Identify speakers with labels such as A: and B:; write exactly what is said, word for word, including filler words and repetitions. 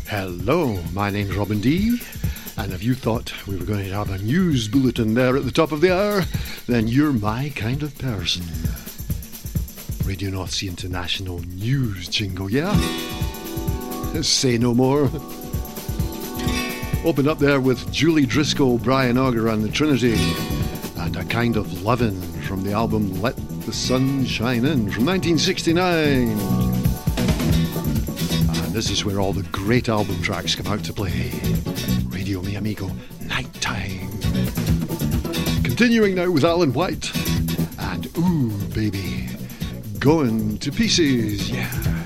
A: Hello, my name's Robin D, and if you thought we were going to have a news bulletin there at the top of the hour, then you're my kind of person. Radio North Sea International News jingle, yeah? Say no more. Open up there with Julie Driscoll, Brian Auger and the Trinity, and A Kind of Lovin' from the album Let the Sun Shine In from nineteen sixty-nine. And this is where all the great album tracks come out to play. Radio Mi Amigo, Nighttime. Continuing now with Alan White and Ooh Baby, Going to Pieces, yeah.